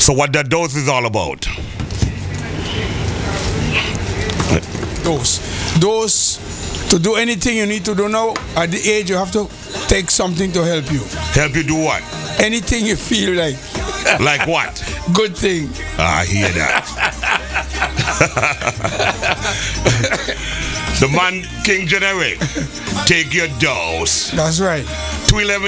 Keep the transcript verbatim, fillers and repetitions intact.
So what that dose is all about? Dose. Dose. To do anything you need to do now, at the age you have to take something to help you. Help you do what? Anything you feel like. Like what? Good thing. I hear that. The man King Generic. Take your dose. That's right. two eleven